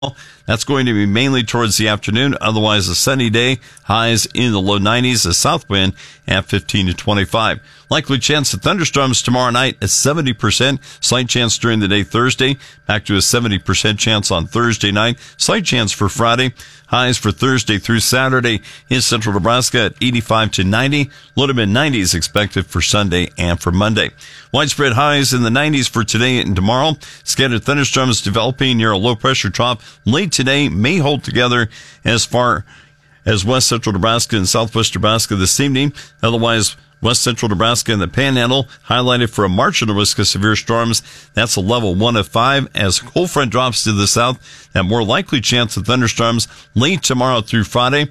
That's going to be mainly towards the afternoon. Otherwise, a sunny day. Highs in the low 90s. A south wind at 15 to 25. Likely chance of thunderstorms tomorrow night at 70%. Slight chance during the day Thursday. Back to a 70% chance on Thursday night. Slight chance for Friday. Highs for Thursday through Saturday in central Nebraska at 85 to 90. Low to mid 90s expected for Sunday and for Monday. Widespread highs in the 90s for today and tomorrow. Scattered thunderstorms developing near a low pressure trough late today may hold together as far as west central Nebraska and southwest Nebraska this evening. Otherwise, west central Nebraska and the Panhandle highlighted for a marginal risk of severe storms. That's a level 1 of 5. As a cold front drops to the south, that more likely chance of thunderstorms late tomorrow through Friday.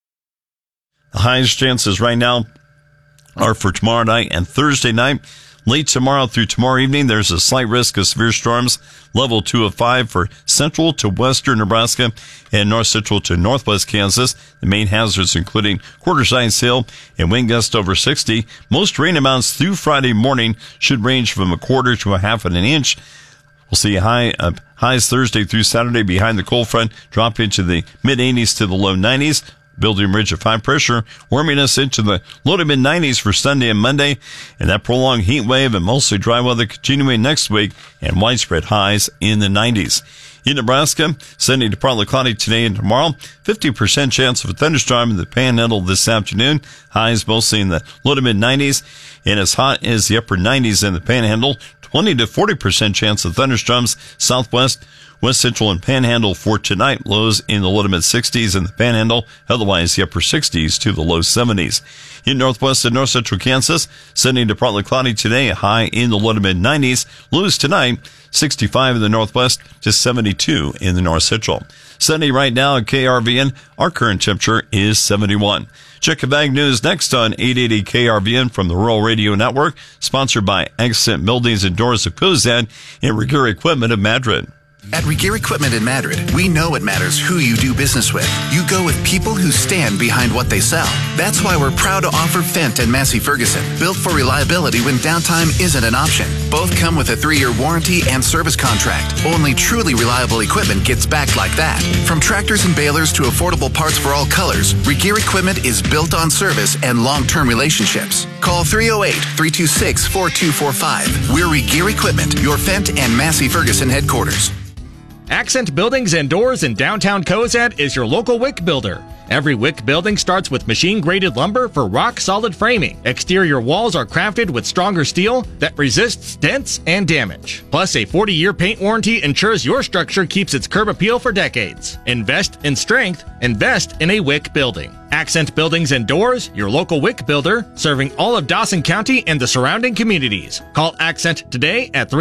The highest chances right now are for tomorrow night and Thursday night. Late tomorrow through tomorrow evening, there's a slight risk of severe storms, level 2 of 5 for central to western Nebraska and north central to northwest Kansas. The main hazards including quarter-size hail and wind gusts over 60. Most rain amounts through Friday morning should range from a quarter to a half of an inch. We'll see highs Thursday through Saturday behind the cold front drop into the mid-80s to the low 90s. Building ridge of high pressure, warming us into the low to mid 90s for Sunday and Monday, and that prolonged heat wave and mostly dry weather continuing next week, and widespread highs in the 90s. In Nebraska, sunny to partly cloudy today and tomorrow. 50% chance of a thunderstorm in the Panhandle this afternoon. Highs mostly in the low to mid 90s, and as hot as the upper 90s in the Panhandle. 20 to 40% chance of thunderstorms southwest, west central, and Panhandle for tonight. Lows in the low to mid 60s in the Panhandle. Otherwise, the upper 60s to the low 70s. In northwest and north central Kansas, sunny to partly cloudy today. A high in the low to mid 90s. Lows tonight, 65 in the northwest to 72 in the north central. Sunny right now at KRVN. Our current temperature is 71. Check the Ag News next on 880 KRVN from the Rural Radio Network, sponsored by Accent Buildings and Doors of Cozad and Regeer Equipment of Madrid. At Regeer Equipment in Madrid, we know it matters who you do business with. You go with people who stand behind what they sell. That's why we're proud to offer Fendt and Massey Ferguson, built for reliability when downtime isn't an option. Both come with a 3-year warranty and service contract. Only truly reliable equipment gets backed like that. From tractors and balers to affordable parts for all colors, Regeer Equipment is built on service and long-term relationships. Call 308-326-4245. We're Regeer Equipment, your Fendt and Massey Ferguson headquarters. Accent Buildings and Doors in downtown Cozad is your local WIC builder. Every WIC building starts with machine-graded lumber for rock-solid framing. Exterior walls are crafted with stronger steel that resists dents and damage. Plus, a 40-year paint warranty ensures your structure keeps its curb appeal for decades. Invest in strength. Invest in a WIC building. Accent Buildings and Doors, your local WIC builder, serving all of Dawson County and the surrounding communities. Call Accent today at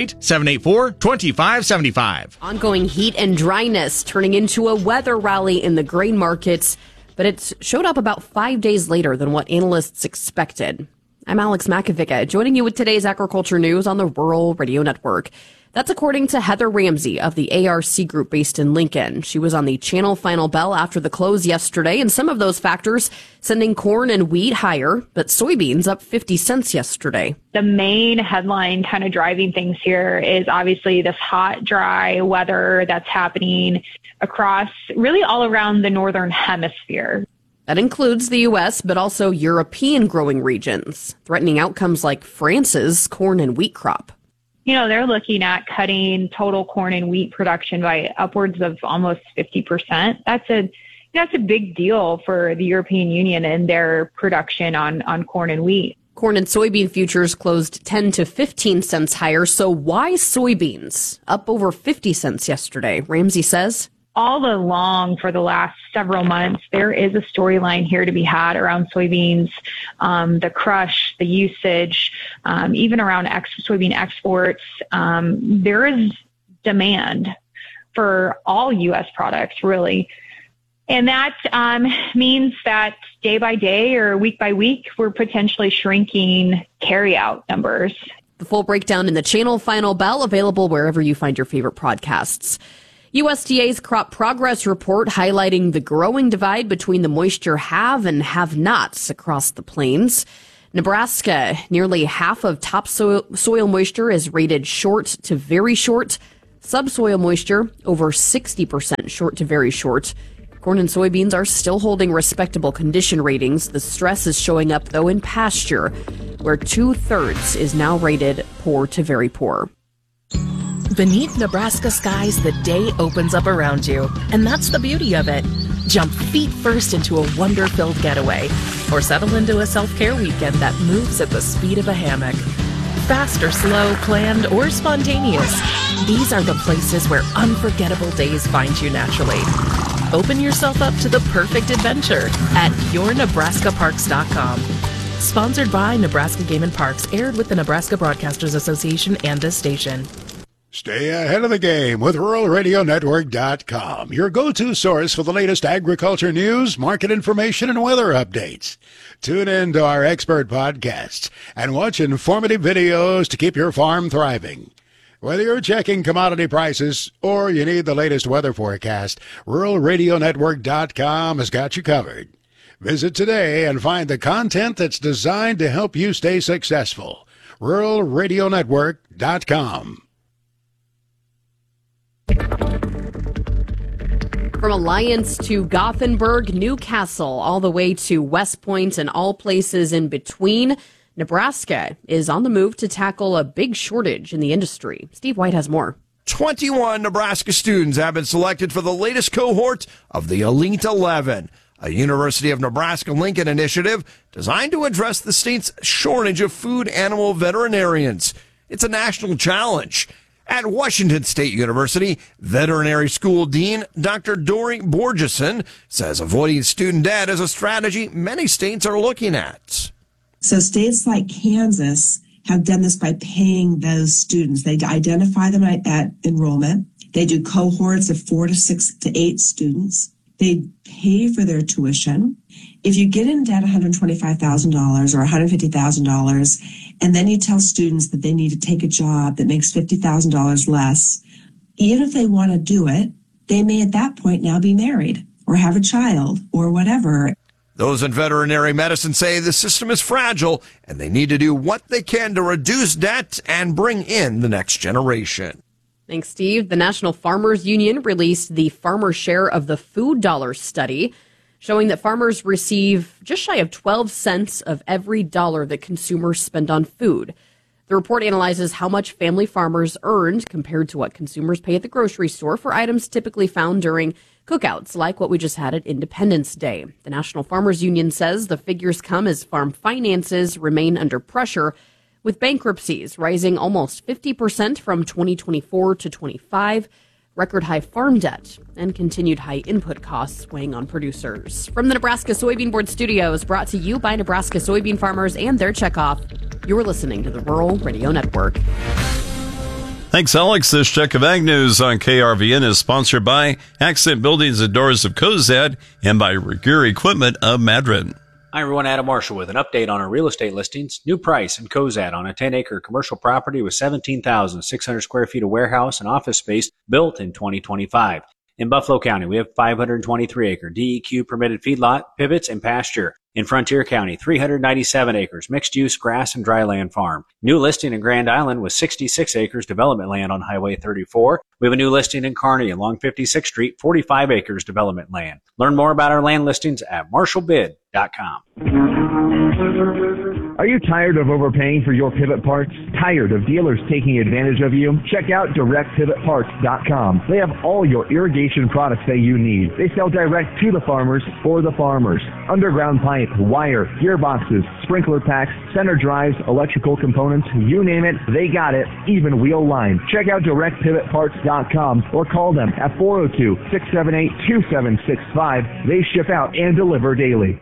308-784-2575. Ongoing heat and dryness turning into a weather rally in the grain markets, but it showed up about 5 days later than what analysts expected. I'm Alex Makovica, joining you with today's agriculture news on the Rural Radio Network. That's according to Heather Ramsey of the ARC Group based in Lincoln. She was on the channel final bell after the close yesterday, and some of those factors sending corn and wheat higher, but soybeans up 50 cents yesterday. The main headline kind of driving things here is obviously this hot, dry weather that's happening across really all around the northern hemisphere. That includes the U.S., but also European growing regions, threatening outcomes like France's corn and wheat crop. You know, they're looking at cutting total corn and wheat production by upwards of almost 50%. That's a big deal for the European Union and their production on corn and wheat. Corn and soybean futures closed 10 to 15 cents higher. So why soybeans? Up over 50 cents yesterday, Ramsey says. All along for the last several months, there is a storyline here to be had around soybeans, the crush, the usage, even around soybean exports. There is demand for all U.S. products, really. And that means that day by day or week by week, we're potentially shrinking carryout numbers. The full breakdown in the channel final bell, available wherever you find your favorite podcasts. USDA's crop progress report highlighting the growing divide between the moisture have and have-nots across the plains. Nebraska, nearly half of topsoil moisture is rated short to very short. Subsoil moisture over 60% short to very short. Corn and soybeans are still holding respectable condition ratings. The stress is showing up, though, in pasture, where 2/3 is now rated poor to very poor. Beneath Nebraska skies, the day opens up around you, and that's the beauty of it. Jump feet first into a wonder-filled getaway, or settle into a self-care weekend that moves at the speed of a hammock. Fast or slow, planned or spontaneous, these are the places where unforgettable days find you naturally. Open yourself up to the perfect adventure at yournebraskaparks.com. Sponsored by Nebraska Game and Parks, aired with the Nebraska Broadcasters Association and this station. Stay ahead of the game with RuralRadioNetwork.com, your go-to source for the latest agriculture news, market information, and weather updates. Tune in to our expert podcasts and watch informative videos to keep your farm thriving. Whether you're checking commodity prices or you need the latest weather forecast, RuralRadioNetwork.com has got you covered. Visit today and find the content that's designed to help you stay successful. RuralRadioNetwork.com. From Alliance to Gothenburg, Newcastle, all the way to West Point and all places in between, Nebraska is on the move to tackle a big shortage in the industry. Steve White has more. 21 Nebraska students have been selected for the latest cohort of the Elite 11, a University of Nebraska-Lincoln initiative designed to address the state's shortage of food animal veterinarians. It's a national challenge. At Washington State University, veterinary school dean Dr. Dory Borgeson says avoiding student debt is a strategy many states are looking at. So states like Kansas have done this by paying those students. They identify them at enrollment. They do cohorts of 4 to 6 to 8 students. They pay for their tuition. If you get in debt $125,000 or $150,000, and then you tell students that they need to take a job that makes $50,000 less, even if they want to do it, they may at that point now be married or have a child or whatever. Those in veterinary medicine say the system is fragile and they need to do what they can to reduce debt and bring in the next generation. Thanks, Steve. The National Farmers Union released the Farmer Share of the Food Dollar study, showing that farmers receive just shy of 12 cents of every dollar that consumers spend on food. The report analyzes how much family farmers earned compared to what consumers pay at the grocery store for items typically found during cookouts, like what we just had at Independence Day. The National Farmers Union says the figures come as farm finances remain under pressure, with bankruptcies rising almost 50% from 2024 to 25, record high farm debt, and continued high input costs weighing on producers. From the Nebraska Soybean Board Studios, brought to you by Nebraska soybean farmers and their checkoff, you're listening to the Rural Radio Network. Thanks, Alex. This check of Ag News on KRVN is sponsored by Accent Buildings and Doors of Cozad and by Regeer Equipment of Madrid. Hi, everyone. Adam Marshall with an update on our real estate listings. New price in Cozad on a 10-acre commercial property with 17,600 square feet of warehouse and office space built in 2025. In Buffalo County, we have 523-acre DEQ permitted feedlot, pivots, and pasture. In Frontier County, 397 acres, mixed-use grass and dry land farm. New listing in Grand Island with 66 acres development land on Highway 34. We have a new listing in Kearney along 56th Street, 45 acres development land. Learn more about our land listings at marshallbid.com. Are you tired of overpaying for your pivot parts? Tired of dealers taking advantage of you? Check out DirectPivotParts.com. They have all your irrigation products that you need. They sell direct to the farmers for the farmers. Underground pipe, wire, gearboxes, sprinkler packs, center drives, electrical components, you name it, they got it, even wheel line. Check out DirectPivotParts.com or call them at 402-678-2765. They ship out and deliver daily.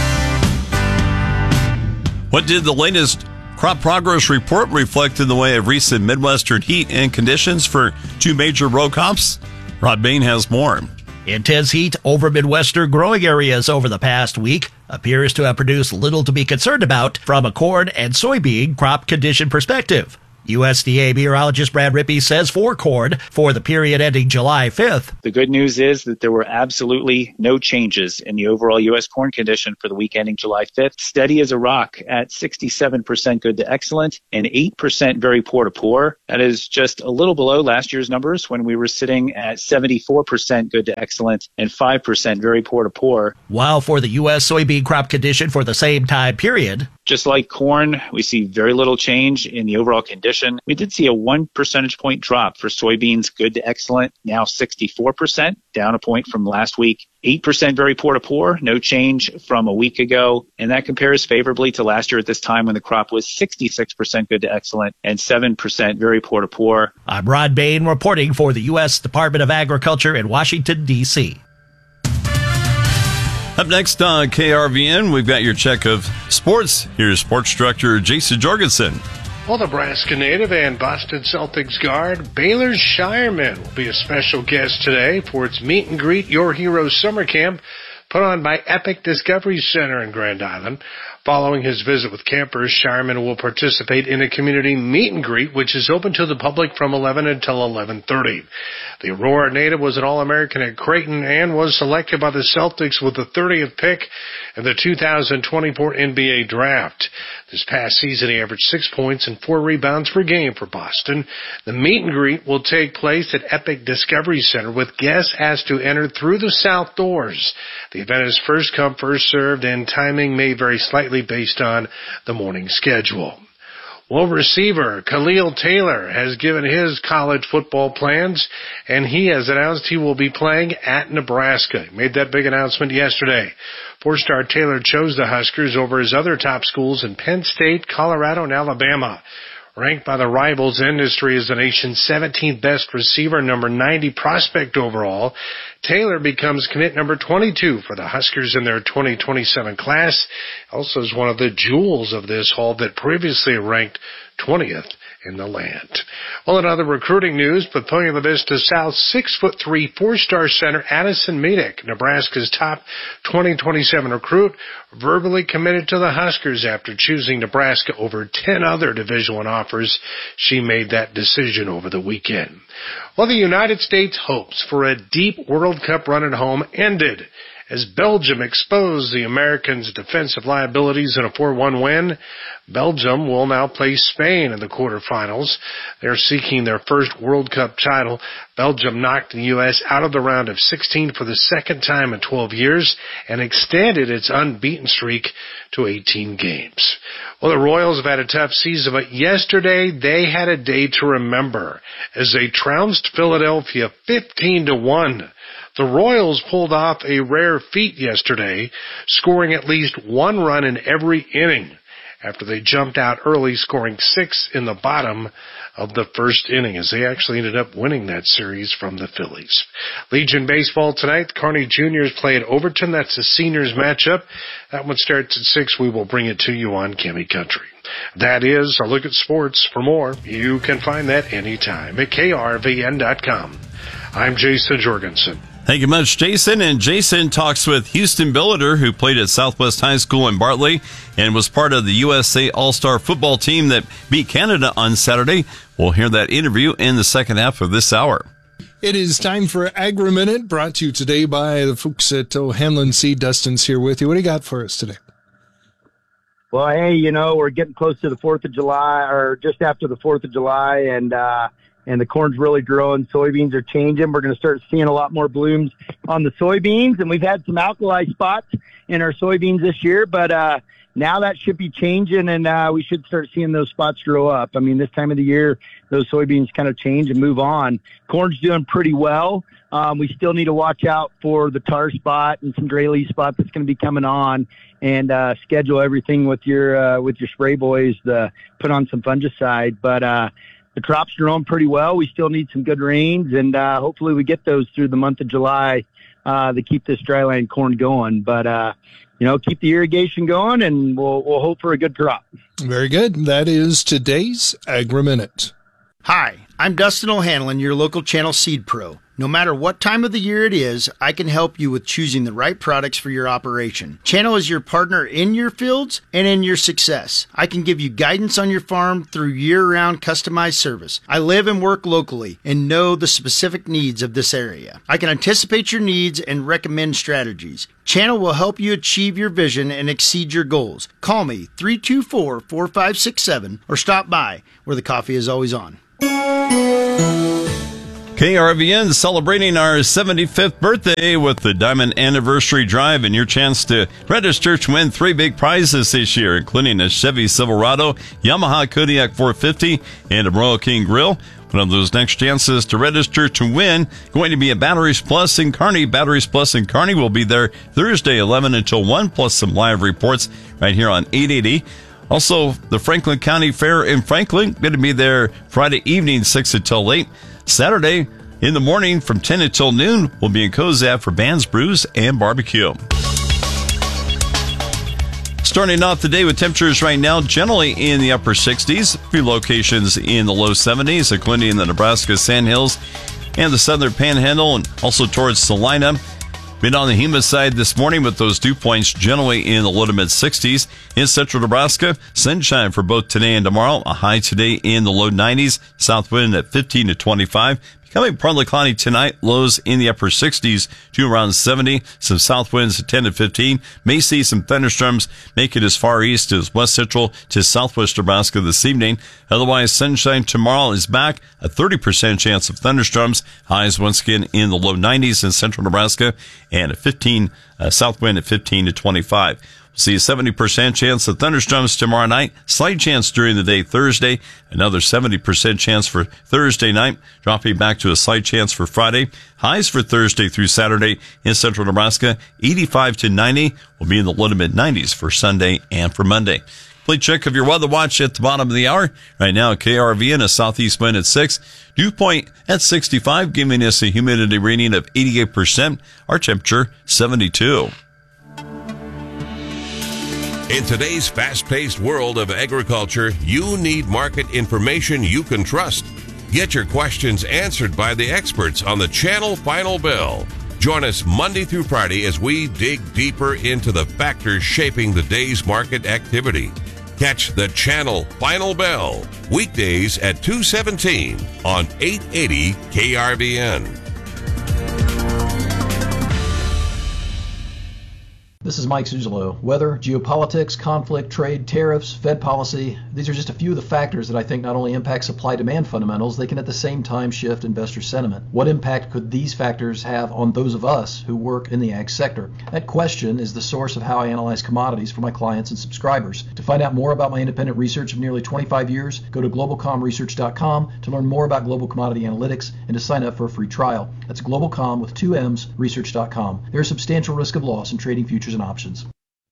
What did the latest crop progress report reflect in the way of recent Midwestern heat and conditions for two major row crops? Rod Bain has more. Intense heat over Midwestern growing areas over the past week appears to have produced little to be concerned about from a corn and soybean crop condition perspective. USDA meteorologist Brad Rippey says for corn for the period ending July 5th. The good news is that there were absolutely no changes in the overall U.S. corn condition for the week ending July 5th. Steady as a rock at 67% good to excellent and 8% very poor to poor. That is just a little below last year's numbers when we were sitting at 74% good to excellent and 5% very poor to poor. While for the U.S. soybean crop condition for the same time period, just like corn, we see very little change in the overall condition. We did see a 1 percentage point drop for soybeans good to excellent, now 64%, down a point from last week. 8% very poor to poor, no change from a week ago. And that compares favorably to last year at this time when the crop was 66% good to excellent and 7% very poor to poor. I'm Rod Bain reporting for the U.S. Department of Agriculture in Washington, D.C. Up next on KRVN, we've got your check of sports. Here's sports director Jason Jorgensen. Well, Nebraska native and Boston Celtics guard Baylor Scheierman will be a special guest today for its Meet and Greet Your Heroes Summer Camp put on by Epic Discovery Center in Grand Island. Following his visit with campers, Scheierman will participate in a community meet and greet, which is open to the public from 11 until 11:30. The Aurora native was an All-American at Creighton and was selected by the Celtics with the 30th pick in the 2024 NBA Draft. This past season, he averaged 6 points and 4 rebounds per game for Boston. The meet and greet will take place at Epic Discovery Center with guests asked to enter through the south doors. The event is first come, first served, and timing may vary slightly based on the morning schedule. Well, receiver Khalil Taylor has given his college football plans, and he has announced he will be playing at Nebraska. He made that big announcement yesterday. Four-star Taylor chose the Huskers over his other top schools in Penn State, Colorado, and Alabama. Ranked by the Rivals Industry as the nation's 17th best receiver, number 90 prospect overall, Taylor becomes commit number 22 for the Huskers in their 2027 class. Also is one of the jewels of this haul that previously ranked 20th in the land. Well, in other recruiting news, Papillion La Vista South 6'3", 4-star center Addison Medic, Nebraska's top 2027 recruit, verbally committed to the Huskers after choosing Nebraska over 10 other Division I offers. She made that decision over the weekend. Well, the United States' hopes for a deep World Cup run at home ended as Belgium exposed the Americans' defensive liabilities in a 4-1 win. Belgium will now play Spain in the quarterfinals. They're seeking their first World Cup title. Belgium knocked the U.S. out of the round of 16 for the second time in 12 years and extended its unbeaten streak to 18 games. Well, the Royals have had a tough season, but yesterday they had a day to remember as they trounced Philadelphia 15-1. The Royals pulled off a rare feat yesterday, scoring at least one run in every inning after they jumped out early, scoring 6 in the bottom of the first inning, as they actually ended up winning that series from the Phillies. Legion baseball tonight. The Kearney Juniors play at Overton. That's the seniors matchup. That one starts at 6. We will bring it to you on Kimmy Country. That is a look at sports. For more, you can find that anytime at krvn.com. I'm Jason Jorgensen. Thank you much, Jason. And Jason talks with Houston Billiter, who played at Southwest High School in Bartley and was part of the USA All-Star football team that beat Canada on Saturday. We'll hear that interview in the second half of this hour. It is time for Agri-Minute, brought to you today by the folks at O'Hanlon Seed. Dustin's here with you. What do you got for us today? Well, hey, we're getting close to the 4th of July, or just after the 4th of July, and the corn's really growing. Soybeans are changing. We're going to start seeing a lot more blooms on the soybeans, and we've had some alkali spots in our soybeans this year, but now that should be changing, and we should start seeing those spots grow up. I mean, this time of the year, those soybeans kind of change and move on. Corn's doing pretty well. We still need to watch out for the tar spot and some gray leaf spot that's going to be coming on, and schedule everything with your spray boys to put on some fungicide. But the crop's growing pretty well. We still need some good rains, and hopefully we get those through the month of July to keep this dryland corn going. But keep the irrigation going, and we'll hope for a good crop. Very good. That is today's Agri-Minute. Hi, I'm Dustin O'Hanlon, your local Channel Seed Pro. No matter what time of the year it is, I can help you with choosing the right products for your operation. Channel is your partner in your fields and in your success. I can give you guidance on your farm through year-round customized service. I live and work locally and know the specific needs of this area. I can anticipate your needs and recommend strategies. Channel will help you achieve your vision and exceed your goals. Call me 324-4567 or stop by where the coffee is always on. KRVN celebrating our 75th birthday with the Diamond Anniversary Drive and your chance to register to win 3 big prizes this year, including a Chevy Silverado, Yamaha Kodiak 450, and a Royal King Grill. One of those next chances to register to win going to be at Batteries Plus in Kearney. Batteries Plus in Kearney will be there Thursday 11 until 1, plus some live reports right here on 880. Also, the Franklin County Fair in Franklin, going to be there Friday evening, 6 until 8. Saturday in the morning from 10 until noon, we'll be in Cozad for bands, brews, and barbecue. Starting off the day with temperatures right now generally in the upper 60s, a few locations in the low 70s, including the Nebraska Sandhills and the southern Panhandle, and also towards Salina. Been on the humid side this morning with those dew points generally in the low to mid 60s. In central Nebraska, sunshine for both today and tomorrow. A high today in the low 90s. South wind at 15 to 25. Becoming partly cloudy tonight. Lows in the upper 60s to around 70. Some south winds at 10 to 15. May see some thunderstorms make it as far east as west central to southwest Nebraska this evening. Otherwise, sunshine tomorrow is back. A 30% chance of thunderstorms. Highs once again in the low 90s in central Nebraska, and a 15 south wind at 15 to 25. We'll see a 70% chance of thunderstorms tomorrow night. Slight chance during the day Thursday. Another 70% chance for Thursday night. Dropping back to a slight chance for Friday. Highs for Thursday through Saturday in central Nebraska, 85 to 90. Will be in the low to mid 90s for Sunday and for Monday. Complete check of your weather watch at the bottom of the hour. Right now, KRVN, a southeast wind at 6. Dew point at 65, giving us a humidity reading of 88%. Our temperature, 72. In today's fast-paced world of agriculture, you need market information you can trust. Get your questions answered by the experts on the Channel Final Bell. Join us Monday through Friday as we dig deeper into the factors shaping the day's market activity. Catch the Channel Final Bell weekdays at 2:17 on 880 KRVN. This is Mike Suzalo. Weather, geopolitics, conflict, trade, tariffs, Fed policy, these are just a few of the factors that I think not only impact supply-demand fundamentals, they can at the same time shift investor sentiment. What impact could these factors have on those of us who work in the ag sector? That question is the source of how I analyze commodities for my clients and subscribers. To find out more about my independent research of nearly 25 years, go to globalcomresearch.com to learn more about global commodity analytics and to sign up for a free trial. That's globalcom with 2 M's, research.com. There is substantial risk of loss in trading futures and options.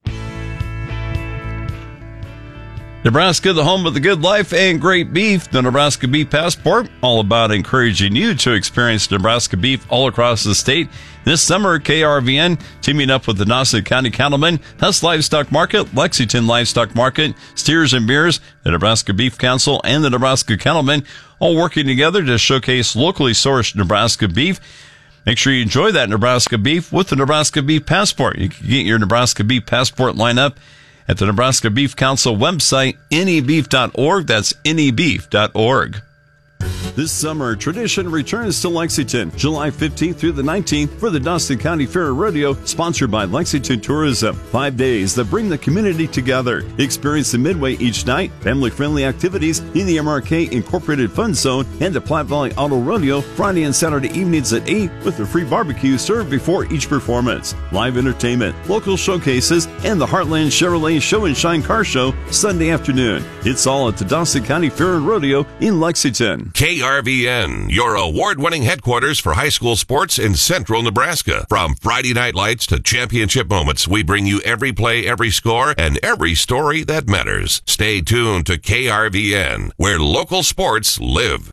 Nebraska, the home of the good life and great beef. The Nebraska Beef Passport, all about encouraging you to experience Nebraska beef all across the state. This summer, KRVN, teaming up with the Nauset County Cattlemen, Huss Livestock Market, Lexington Livestock Market, Steers and Beers, the Nebraska Beef Council, and the Nebraska Cattlemen, all working together to showcase locally sourced Nebraska beef. Make sure you enjoy that Nebraska beef with the Nebraska Beef Passport. You can get your Nebraska Beef Passport lineup at the Nebraska Beef Council website, nebeef.org. That's nebeef.org. This summer, tradition returns to Lexington, July 15th through the 19th for the Dawson County Fair and Rodeo, sponsored by Lexington Tourism. 5 days that bring the community together. Experience the Midway each night, family-friendly activities in the MRK Incorporated Fun Zone, and the Platte Valley Auto Rodeo Friday and Saturday evenings at 8 with a free barbecue served before each performance. Live entertainment, local showcases, and the Heartland Chevrolet Show and Shine Car Show Sunday afternoon. It's all at the Dawson County Fair and Rodeo in Lexington. KRVN, your award-winning headquarters for high school sports in central Nebraska. From Friday night lights to championship moments, we bring you every play, every score, and every story that matters. Stay tuned to KRVN, where local sports live.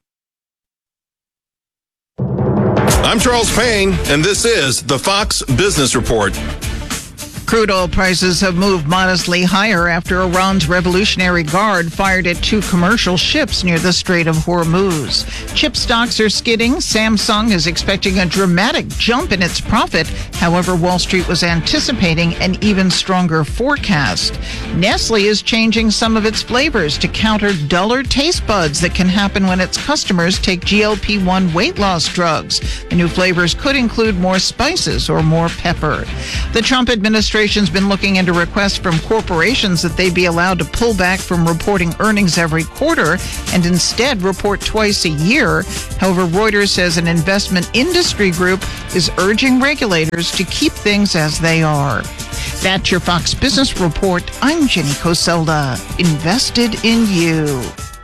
I'm Charles Payne, and this is the Fox Business Report. Crude oil prices have moved modestly higher after Iran's Revolutionary Guard fired at 2 commercial ships near the Strait of Hormuz. Chip stocks are skidding. Samsung is expecting a dramatic jump in its profit. However, Wall Street was anticipating an even stronger forecast. Nestle is changing some of its flavors to counter duller taste buds that can happen when its customers take GLP-1 weight loss drugs. The new flavors could include more spices or more pepper. The Trump administration has been looking into requests from corporations that they be allowed to pull back from reporting earnings every quarter and instead report twice a year. However, Reuters says an investment industry group is urging regulators to keep things as they are. That's your Fox Business Report. I'm Jenny Coselda. Invested in you.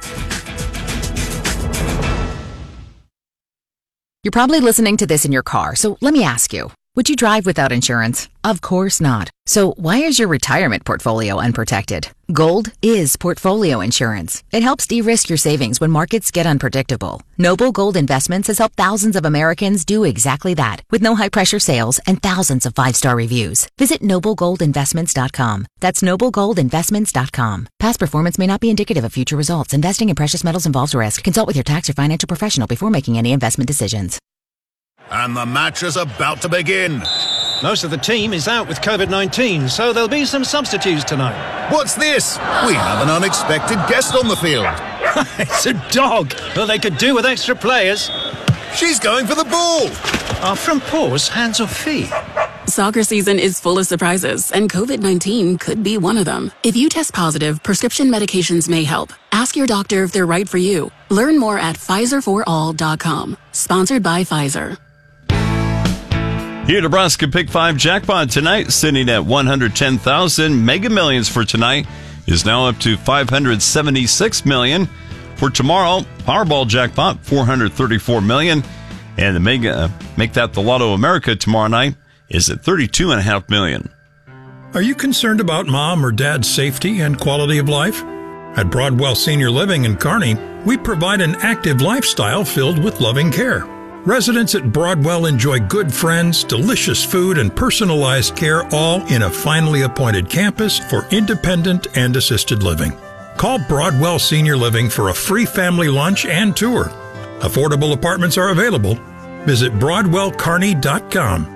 You're probably listening to this in your car, so let me ask you. Would you drive without insurance? Of course not. So why is your retirement portfolio unprotected? Gold is portfolio insurance. It helps de-risk your savings when markets get unpredictable. Noble Gold Investments has helped thousands of Americans do exactly that, with no high-pressure sales and thousands of 5-star reviews. Visit NobleGoldInvestments.com. That's NobleGoldInvestments.com. Past performance may not be indicative of future results. Investing in precious metals involves risk. Consult with your tax or financial professional before making any investment decisions. And the match is about to begin. Most of the team is out with COVID-19, so there'll be some substitutes tonight. What's this? We have an unexpected guest on the field. It's a dog. Well, they could do with extra players. She's going for the ball. Are front paws hands or feet? Soccer season is full of surprises, and COVID-19 could be one of them. If you test positive, prescription medications may help. Ask your doctor if they're right for you. Learn more at PfizerForAll.com. Sponsored by Pfizer. Your Nebraska Pick 5 jackpot tonight, sitting at $110,000. Mega Millions for tonight is now up to $576 million. For tomorrow, Powerball jackpot, $434 million. And the make that the Lotto America tomorrow night is at $32.5 million. Are you concerned about mom or dad's safety and quality of life? At Broadwell Senior Living in Kearney, we provide an active lifestyle filled with loving care. Residents at Broadwell enjoy good friends, delicious food, and personalized care, all in a finely appointed campus for independent and assisted living. Call Broadwell Senior Living for a free family lunch and tour. Affordable apartments are available. Visit BroadwellKearney.com.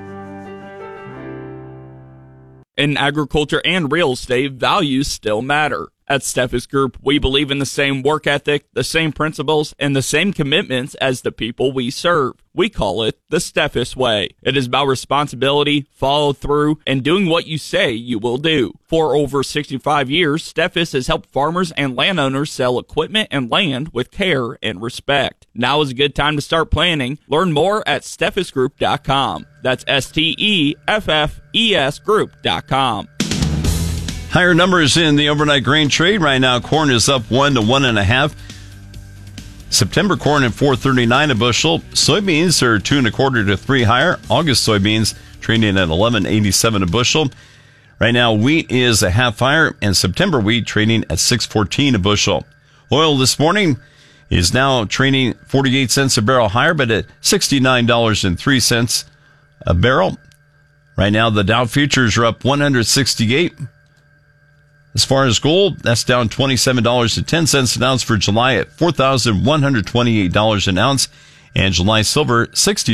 In agriculture and real estate, values still matter. At Steffes Group, we believe in the same work ethic, the same principles, and the same commitments as the people we serve. We call it the Steffes Way. It is about responsibility, follow through, and doing what you say you will do. For over 65 years, Steffes has helped farmers and landowners sell equipment and land with care and respect. Now is a good time to start planning. Learn more at SteffesGroup.com. That's STEFFES Group.com. Higher numbers in the overnight grain trade. Right now, corn is up 1 to 1.5. September corn at $4.39 a bushel. Soybeans are 2 1/4 to 3 higher. August soybeans trading at $11.87 a bushel. Right now, wheat is a half higher, and September wheat trading at $6.14 a bushel. Oil this morning is now trading 48 cents a barrel higher, but at $69.03 a barrel. Right now, the Dow futures are up 168. As far as gold, that's down $27.10 an ounce for July at $4,128 an ounce. And July silver,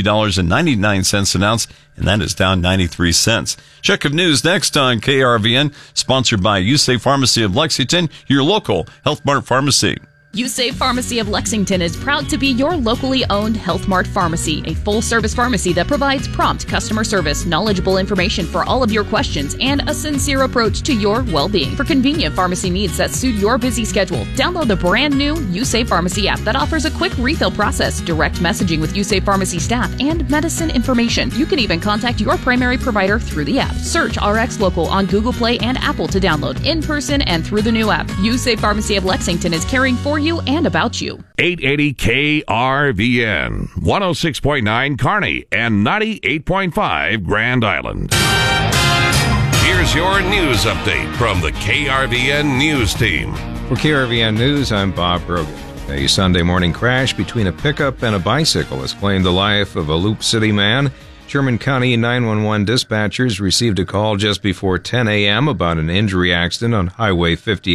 $60.99 an ounce, and that is down 93 cents. Check of news next on KRVN, sponsored by USAFE Pharmacy of Lexington, your local Health Mart pharmacy. USAFE Pharmacy of Lexington is proud to be your locally owned Health Mart pharmacy, a full-service pharmacy that provides prompt customer service, knowledgeable information for all of your questions, and a sincere approach to your well-being. For convenient pharmacy needs that suit your busy schedule, download the brand-new USAFE Pharmacy app that offers a quick refill process, direct messaging with USAFE Pharmacy staff, and medicine information. You can even contact your primary provider through the app. Search RX Local on Google Play and Apple to download in person and through the new app. USAFE Pharmacy of Lexington is caring for you and about you. 880 KRVN, 106.9 Kearney, and 98.5 Grand Island. Here's your news update from the KRVN News Team. For KRVN News, I'm Bob Brogan. A Sunday morning crash between a pickup and a bicycle has claimed the life of a Loop City man. Sherman County 911 dispatchers received a call just before 10 a.m. about an injury accident on Highway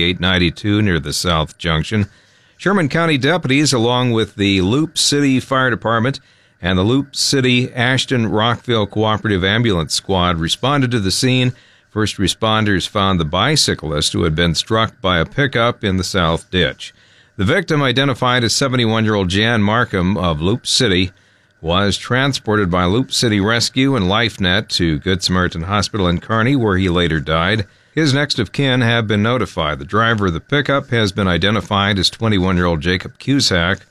5892 near the South Junction. Sherman County deputies, along with the Loop City Fire Department and the Loop City Ashton Rockville Cooperative Ambulance Squad, responded to the scene. First responders found the bicyclist who had been struck by a pickup in the south ditch. The victim, identified as 71-year-old Jan Markham of Loop City, was transported by Loop City Rescue and LifeNet to Good Samaritan Hospital in Kearney, where he later died. His next of kin have been notified. The driver of the pickup has been identified as 21-year-old Jacob Cusack,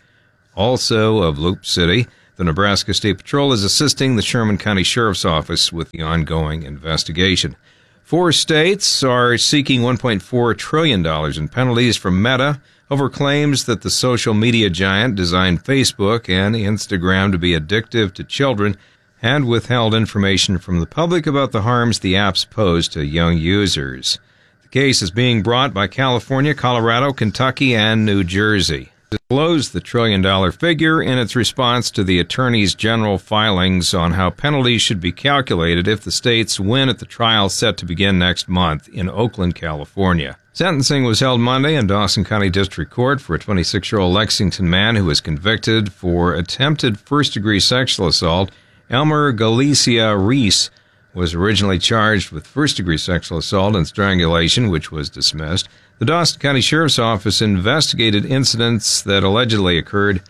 also of Loop City. The Nebraska State Patrol is assisting the Sherman County Sheriff's Office with the ongoing investigation. 4 states are seeking $1.4 trillion in penalties from Meta over claims that the social media giant designed Facebook and Instagram to be addictive to children and withheld information from the public about the harms the apps pose to young users. The case is being brought by California, Colorado, Kentucky, and New Jersey. Disclosed the $1 trillion figure in its response to the Attorney's General filings on how penalties should be calculated if the states win at the trial set to begin next month in Oakland, California. Sentencing was held Monday in Dawson County District Court for a 26-year-old Lexington man who was convicted for attempted first-degree sexual assault. Elmer Galicia Reese was originally charged with first-degree sexual assault and strangulation, which was dismissed. The Dawson County Sheriff's Office investigated incidents that allegedly occurred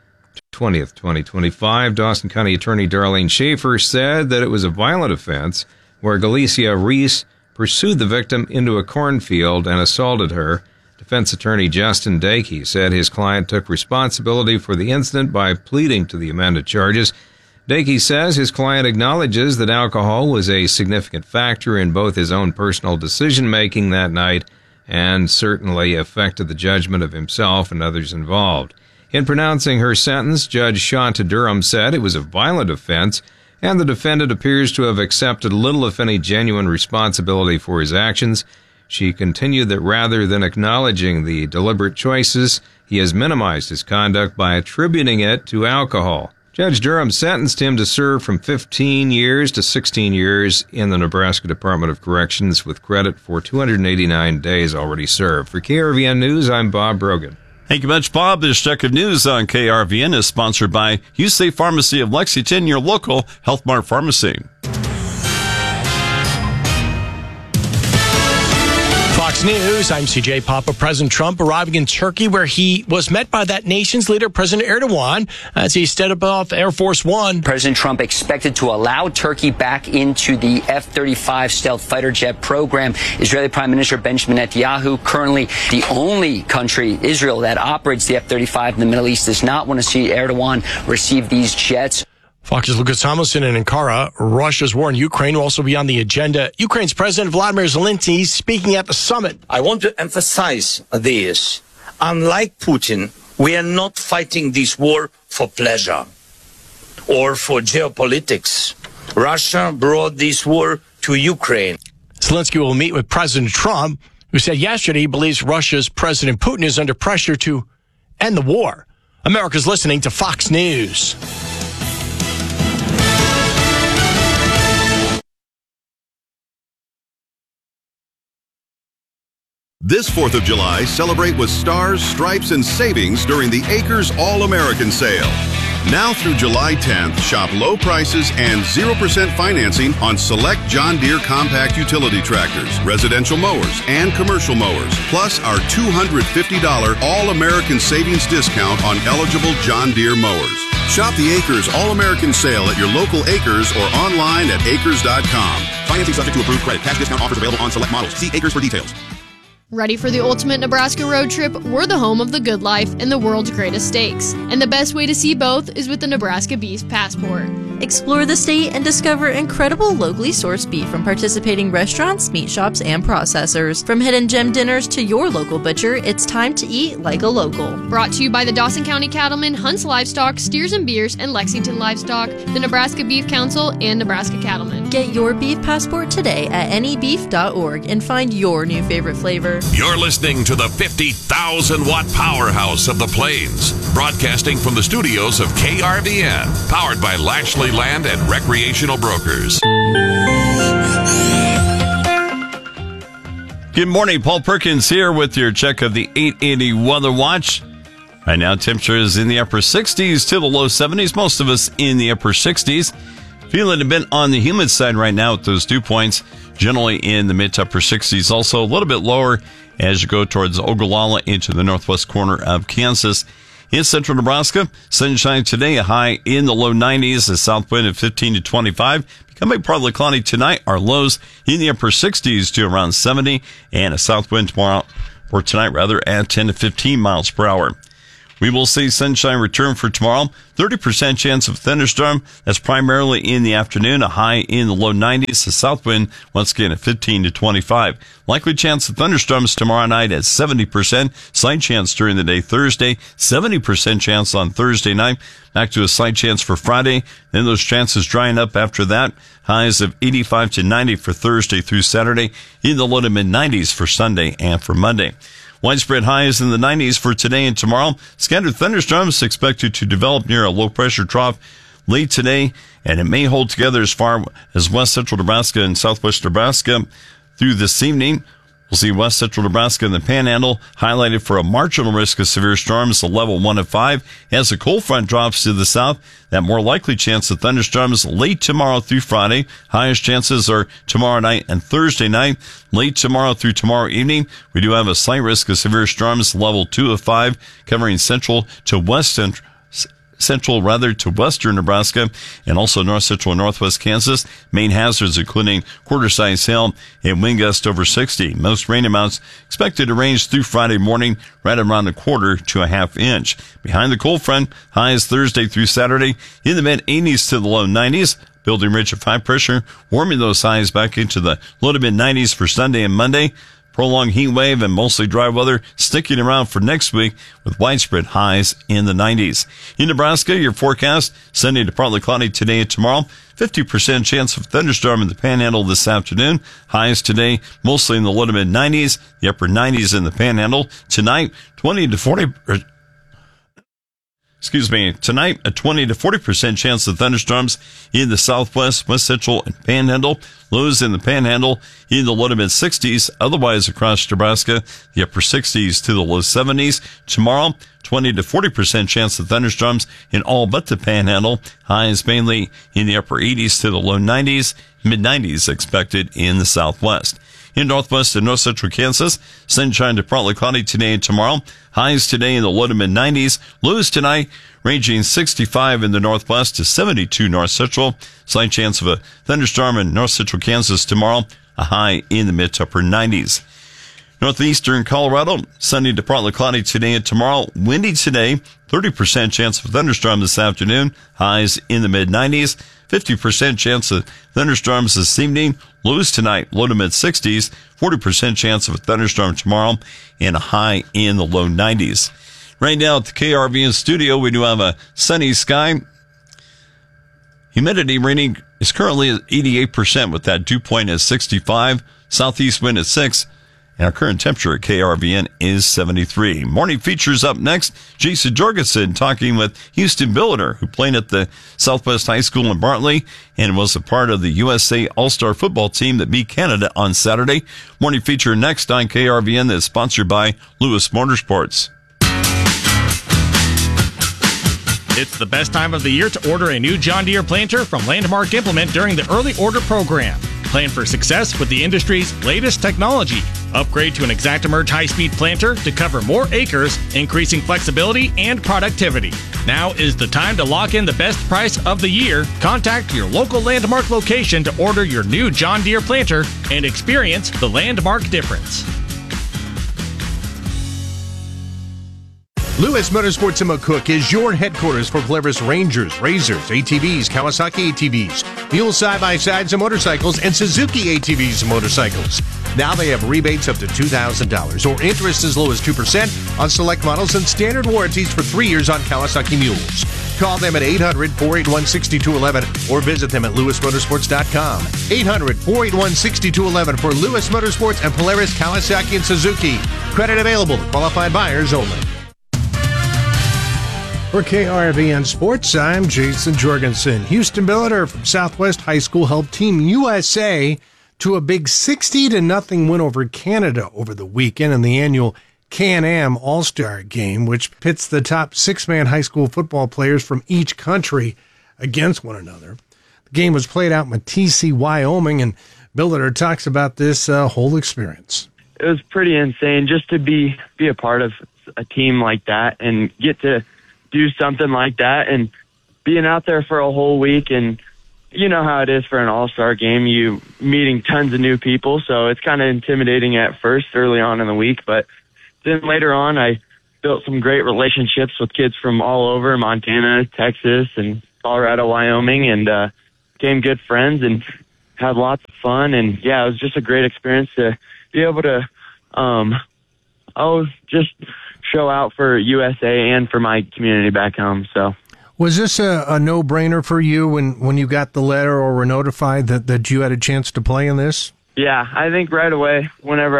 20th, 2025. Dawson County Attorney Darlene Schaefer said that it was a violent offense where Galicia Reese pursued the victim into a cornfield and assaulted her. Defense attorney Justin Dakey said his client took responsibility for the incident by pleading to the amended charges. Dakey says his client acknowledges that alcohol was a significant factor in both his own personal decision-making that night and certainly affected the judgment of himself and others involved. In pronouncing her sentence, Judge Shanta Durham said it was a violent offense, and the defendant appears to have accepted little, if any, genuine responsibility for his actions. She continued that rather than acknowledging the deliberate choices, he has minimized his conduct by attributing it to alcohol. Judge Durham sentenced him to serve from 15 years to 16 years in the Nebraska Department of Corrections with credit for 289 days already served. For KRVN News, I'm Bob Brogan. Thank you much, Bob. This check of news on KRVN is sponsored by USAFE Pharmacy of Lexington, your local Health Mart pharmacy. Fox News, I'm CJ Papa. President Trump arriving in Turkey, where he was met by that nation's leader, President Erdogan, as he stepped off Air Force One. President Trump expected to allow Turkey back into the F-35 stealth fighter jet program. Israeli Prime Minister Benjamin Netanyahu, currently the only country, Israel, that operates the F-35 in the Middle East, does not want to see Erdogan receive these jets. Fox's Lucas Tomlinson in Ankara. Russia's war in Ukraine will also be on the agenda. Ukraine's President Vladimir Zelensky speaking at the summit. I want to emphasize this. Unlike Putin, we are not fighting this war for pleasure or for geopolitics. Russia brought this war to Ukraine. Zelensky will meet with President Trump, who said yesterday he believes Russia's President Putin is under pressure to end the war. America's listening to Fox News. This 4th of July, celebrate with stars, stripes, and savings during the Acres All-American Sale. Now through July 10th, shop low prices and 0% financing on select John Deere compact utility tractors, residential mowers, and commercial mowers, plus our $250 All-American Savings discount on eligible John Deere mowers. Shop the Acres All-American Sale at your local Acres or online at acres.com. Financing subject to approved credit. Cash discount offers available on select models. See Acres for details. Ready for the ultimate Nebraska road trip? We're the home of the good life and the world's greatest stakes. And the best way to see both is with the Nebraska Beef Passport. Explore the state and discover incredible locally sourced beef from participating restaurants, meat shops, and processors. From hidden gem dinners to your local butcher, it's time to eat like a local. Brought to you by the Dawson County Cattlemen, Hunt's Livestock, Steers and Beers, and Lexington Livestock, the Nebraska Beef Council, and Nebraska Cattlemen. Get your beef passport today at anybeef.org and find your new favorite flavor. You're listening to the 50,000-watt powerhouse of the Plains, broadcasting from the studios of KRVN, powered by Lashley Land and Recreational Brokers. Good morning, Paul Perkins here with your check of the 880 Weather Watch. Right now, temperature is in the upper 60s to the low 70s. Most of us in the upper 60s. Feeling a bit on the humid side right now with those dew points. Generally in the mid to upper 60s. Also a little bit lower as you go towards Ogallala into the northwest corner of Kansas. In central Nebraska, sunshine today, a high in the low 90s, a south wind of 15 to 25. Becoming partly cloudy tonight, our lows in the upper 60s to around 70, and a south wind tonight at 10 to 15 miles per hour. We will see sunshine return for tomorrow. 30% chance of thunderstorm. That's primarily in the afternoon. A high in the low 90s. The south wind, once again, at 15 to 25. Likely chance of thunderstorms tomorrow night at 70%. Slight chance during the day Thursday. 70% chance on Thursday night. Back to a slight chance for Friday. Then those chances drying up after that. Highs of 85 to 90 for Thursday through Saturday. In the low to mid 90s for Sunday and for Monday. Widespread highs in the 90s for today and tomorrow. Scattered thunderstorms expected to develop near a low-pressure trough late today, and it may hold together as far as west central Nebraska and southwest Nebraska through this evening. We'll see west central Nebraska and the Panhandle highlighted for a marginal risk of severe storms, a level 1 of 5. As the cold front drops to the south, that more likely chance of thunderstorms late tomorrow through Friday. Highest chances are tomorrow night and Thursday night. Late tomorrow through tomorrow evening, we do have a slight risk of severe storms, level 2 of 5, covering central to western to western Nebraska and also north central and northwest Kansas. Main hazards including quarter-size hail and wind gust over 60. Most rain amounts expected to range through Friday morning right around a quarter to a half inch. Behind the cold front, highs Thursday through Saturday in the mid-80s to the low 90s. Building ridge of high pressure, warming those highs back into the low to mid-90s for Sunday and Monday. Prolonged heat wave and mostly dry weather sticking around for next week with widespread highs in the 90s. In Nebraska, your forecast, sunny to partly cloudy today and tomorrow. 50% chance of thunderstorm in the Panhandle this afternoon. Highs today mostly in the low to mid 90s, the upper 90s in the Panhandle. Tonight, Tonight, a 20 to 40% chance of thunderstorms in the southwest, west central, and Panhandle. Lows in the Panhandle in the low to mid 60s. Otherwise, across Nebraska, the upper 60s to the low 70s. Tomorrow, 20 to 40% chance of thunderstorms in all but the Panhandle. Highs mainly in the upper 80s to the low 90s. Mid 90s expected in the southwest. In northwest and north central Kansas, sunshine to partly cloudy today and tomorrow. Highs today in the low to mid 90s. Lows tonight ranging 65 in the northwest to 72 north central. Slight chance of a thunderstorm in north central Kansas tomorrow. A high in the mid to upper 90s. Northeastern Colorado, sunny to partly cloudy today and tomorrow. Windy today, 30% chance of thunderstorm this afternoon. Highs in the mid 90s. 50% chance of thunderstorms this evening. Lows tonight, low to mid 60s. 40% chance of a thunderstorm tomorrow, and a high in the low 90s. Right now at the KRVN studio, we do have a sunny sky. Humidity rating is currently at 88% with that dew point at 65. Southeast wind at 6. And our current temperature at KRVN is 73. Morning features up next. Jason Jorgensen talking with Houston Billiter, who played at the Southwest High School in Bartley and was a part of the USA All-Star football team that beat Canada on Saturday. Morning feature next on KRVN that's sponsored by Lewis Motorsports. It's the best time of the year to order a new John Deere planter from Landmark Implement during the early order program. Plan for success with the industry's latest technology. Upgrade to an ExactEmerge high-speed planter to cover more acres, increasing flexibility and productivity. Now is the time to lock in the best price of the year. Contact your local Landmark location to order your new John Deere planter and experience the Landmark difference. Lewis Motorsports in McCook is your headquarters for Polaris Rangers, RZRs, ATVs, Kawasaki ATVs, Mule side-by-sides and motorcycles, and Suzuki ATVs and motorcycles. Now they have rebates up to $2,000 or interest as low as 2% on select models and standard warranties for 3 years on Kawasaki mules. Call them at 800-481-6211 or visit them at lewismotorsports.com. 800-481-6211 for Lewis Motorsports and Polaris, Kawasaki, and Suzuki. Credit available to qualified buyers only. For KRVN Sports, I'm Jason Jorgensen. Houston Billiter from Southwest High School helped Team USA to a big 60-0 win over Canada over the weekend in the annual Can-Am All-Star Game, which pits the top six-man high school football players from each country against one another. The game was played out in Matisse, Wyoming, and Billiter talks about this whole experience. It was pretty insane just to be a part of a team like that and get to do something like that, and being out there for a whole week. And you know how it is for an all-star game, you meeting tons of new people, so it's kind of intimidating at first early on in the week, but then later on, I built some great relationships with kids from all over Montana, Texas, and Colorado, Wyoming, and became good friends and had lots of fun. And yeah, it was just a great experience to be able to, just show out for USA and for my community back home. So, was this a no-brainer for you when you got the letter or were notified that you had a chance to play in this? Yeah, I think right away, whenever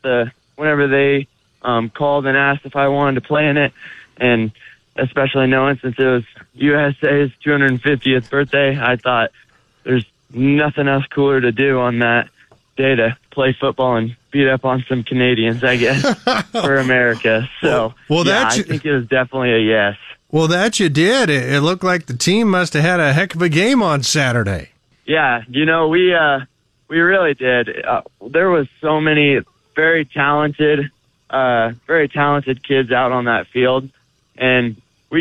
they called and asked if I wanted to play in it, and especially knowing since it was USA's 250th birthday, I thought there's nothing else cooler to do on that day to play football and beat up on some Canadians, I guess, for America. So, I think it was definitely a yes. Well, that you did. It looked like the team must have had a heck of a game on Saturday. Yeah, we really did. There was so many very talented kids out on that field, and we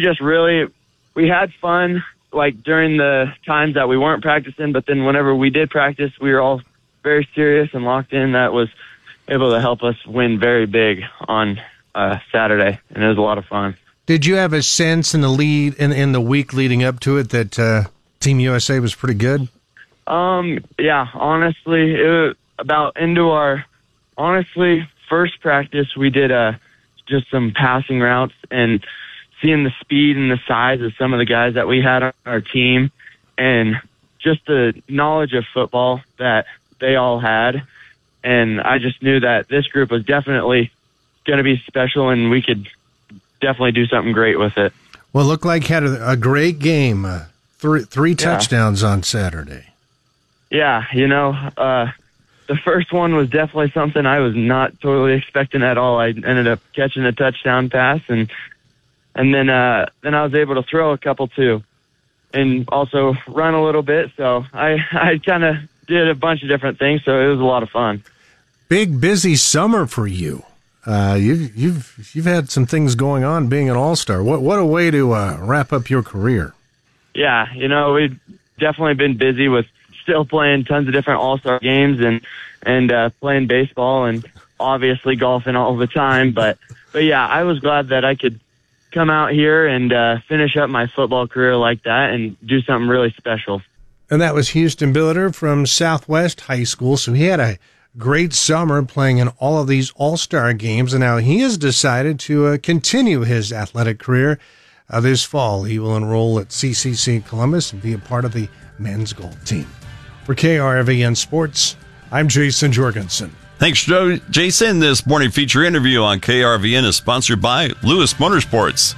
had fun, like during the times that we weren't practicing, but then whenever we did practice, we were all very serious and locked in. That was able to help us win very big on Saturday, and it was a lot of fun. Did you have a sense in the week leading up to it that Team USA was pretty good? Yeah, honestly, it was about into our first practice, we did just some passing routes, and seeing the speed and the size of some of the guys that we had on our team, and just the knowledge of football that they all had. And I just knew that this group was definitely going to be special, and we could definitely do something great with it. Well, it looked like you had a great game, three touchdowns on Saturday. Yeah, the first one was definitely something I was not totally expecting at all. I ended up catching a touchdown pass, and then I was able to throw a couple too, and also run a little bit. So I kind of did a bunch of different things. So it was a lot of fun. Big busy summer for you. You've had some things going on being an all-star. What a way to wrap up your career. Yeah, we've definitely been busy with still playing tons of different all-star games and playing baseball and obviously golfing all the time. But yeah, I was glad that I could come out here and finish up my football career like that and do something really special. And that was Houston Billiter from Southwest High School. So he had a great summer playing in all of these all-star games, and now he has decided to continue his athletic career. This fall, he will enroll at CCC Columbus and be a part of the men's golf team. For KRVN Sports, I'm Jason Jorgensen. Thanks, Jason. This morning feature interview on KRVN is sponsored by Lewis Motorsports.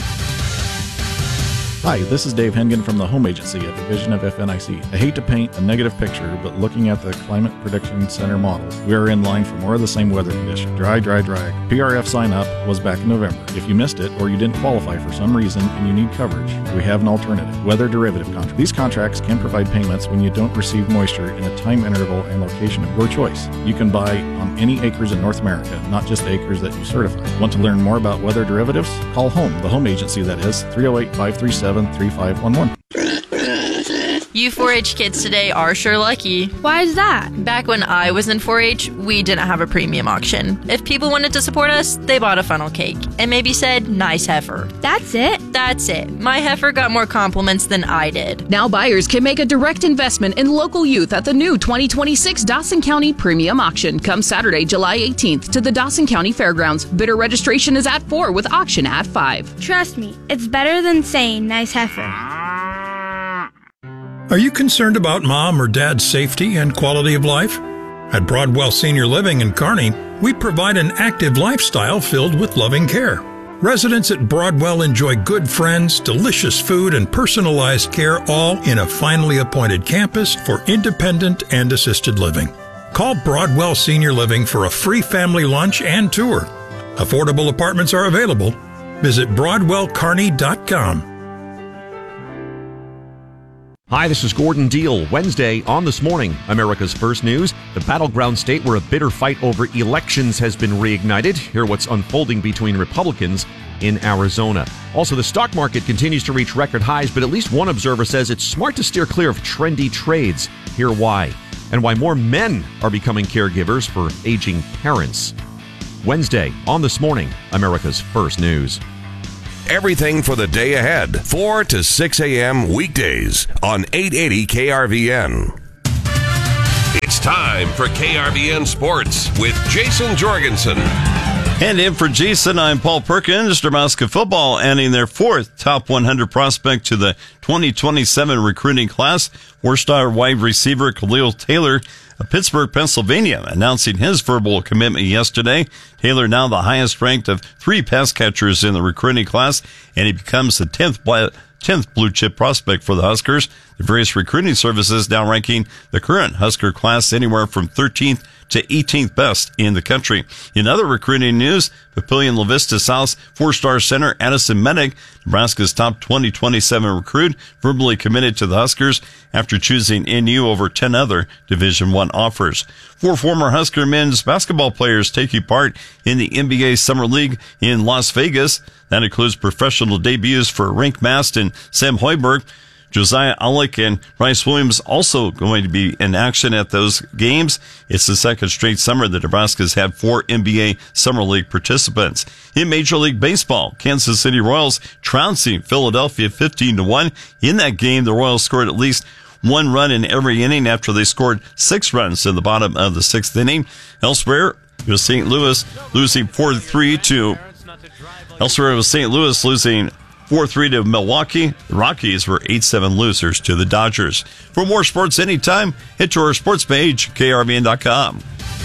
Hi, this is Dave Hengen from the Home Agency, a division of FNIC. I hate to paint a negative picture, but looking at the Climate Prediction Center models, we are in line for more of the same weather condition. Dry, dry, dry. PRF sign up was back in November. If you missed it or you didn't qualify for some reason and you need coverage, we have an alternative, weather derivative contract. These contracts can provide payments when you don't receive moisture in a time interval and location of your choice. You can buy on any acres in North America, not just the acres that you certify. Want to learn more about weather derivatives? Call HOME, the Home Agency, that is, 308-537-3511. You 4-H kids today are sure lucky. Why is that? Back when I was in 4-H, we didn't have a premium auction. If people wanted to support us, they bought a funnel cake and maybe said, "Nice heifer." That's it? That's it. My heifer got more compliments than I did. Now buyers can make a direct investment in local youth at the new 2026 Dawson County Premium Auction. Come Saturday, July 18th to the Dawson County Fairgrounds. Bidder registration is at 4 with auction at 5. Trust me, it's better than saying nice heifer. Are you concerned about mom or dad's safety and quality of life? At Broadwell Senior Living in Kearney, we provide an active lifestyle filled with loving care. Residents at Broadwell enjoy good friends, delicious food, and personalized care, all in a finely appointed campus for independent and assisted living. Call Broadwell Senior Living for a free family lunch and tour. Affordable apartments are available. Visit BroadwellKearney.com. Hi, this is Gordon Deal. Wednesday on This Morning, America's First News, the battleground state where a bitter fight over elections has been reignited. Hear what's unfolding between Republicans in Arizona. Also, the stock market continues to reach record highs, but at least one observer says it's smart to steer clear of trendy trades. Hear why. And why more men are becoming caregivers for aging parents. Wednesday on This Morning, America's First News. Everything for the day ahead, 4 to 6 a.m. weekdays on 880 KRVN. It's time for KRVN Sports with Jason Jorgensen. And in for Jason, I'm Paul Perkins. Nebraska football adding their 4th top 100 prospect to the 2027 recruiting class. 4-star wide receiver Khalil Taylor of Pittsburgh, Pennsylvania, announcing his verbal commitment yesterday. Taylor now the highest ranked of 3 pass catchers in the recruiting class, and he becomes the 10th blue chip prospect for the Huskers. The various recruiting services now ranking the current Husker class anywhere from 13th to 18th best in the country. In other recruiting news, Papillion La Vista South 4-star center Addison Mennick, Nebraska's top 2027 recruit, verbally committed to the Huskers after choosing NU over 10 other Division I offers. 4 former Husker men's basketball players taking part in the NBA Summer League in Las Vegas. That includes professional debuts for Rink Mast and Sam Hoiberg. Josiah Alec and Bryce Williams also going to be in action at those games. It's the second straight summer that Nebraska's had 4 NBA Summer League participants. In Major League Baseball, Kansas City Royals trouncing Philadelphia 15-1. In that game, the Royals scored at least 1 run in every inning after they scored 6 runs in the bottom of the 6th inning. Elsewhere, it was St. Louis losing 4-3 to Milwaukee. The Rockies were 8-7 losers to the Dodgers. For more sports anytime, head to our sports page, KRVN.com.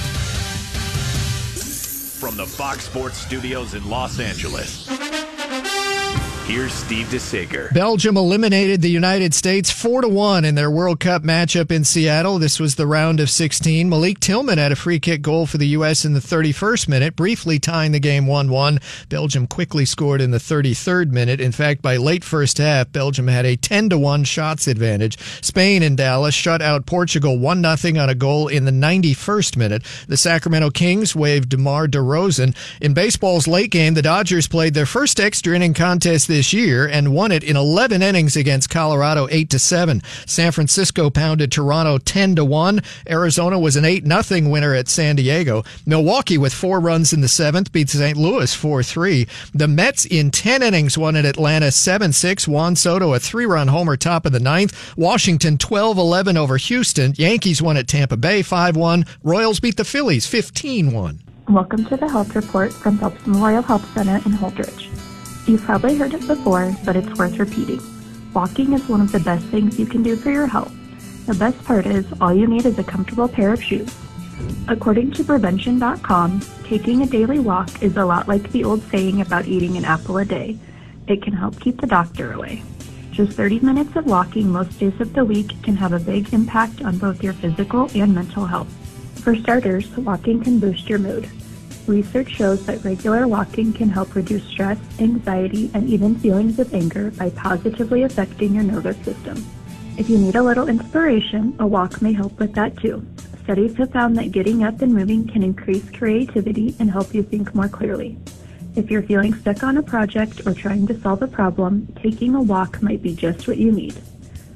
From the Fox Sports Studios in Los Angeles, here's Steve DeSager. Belgium eliminated the United States 4-1 in their World Cup matchup in Seattle. This was the round of 16. Malik Tillman had a free kick goal for the U.S. in the 31st minute, briefly tying the game 1-1. Belgium quickly scored in the 33rd minute. In fact, by late first half, Belgium had a 10-1 shots advantage. Spain in Dallas shut out Portugal 1-0 on a goal in the 91st minute. The Sacramento Kings waived DeMar DeRozan. In baseball's late game, the Dodgers played their first extra inning contest this year and won it in 11 innings against Colorado 8-7. San Francisco pounded Toronto 10-1. Arizona was an 8-0 winner at San Diego. Milwaukee with 4 runs in the 7th beat St. Louis 4-3. The Mets in 10 innings won at Atlanta 7-6. Juan Soto a 3-run homer top of the 9th. Washington 12-11 over Houston. Yankees won at Tampa Bay 5-1. Royals beat the Phillies 15-1. Welcome to the Health Report from Phelps Memorial Health Center in Holdridge. You've probably heard it before, but it's worth repeating. Walking is one of the best things you can do for your health. The best part is all you need is a comfortable pair of shoes. According to Prevention.com, taking a daily walk is a lot like the old saying about eating an apple a day. It can help keep the doctor away. Just 30 minutes of walking most days of the week can have a big impact on both your physical and mental health. For starters, walking can boost your mood. Research shows that regular walking can help reduce stress, anxiety, and even feelings of anger by positively affecting your nervous system. If you need a little inspiration, a walk may help with that too. Studies have found that getting up and moving can increase creativity and help you think more clearly. If you're feeling stuck on a project or trying to solve a problem, taking a walk might be just what you need.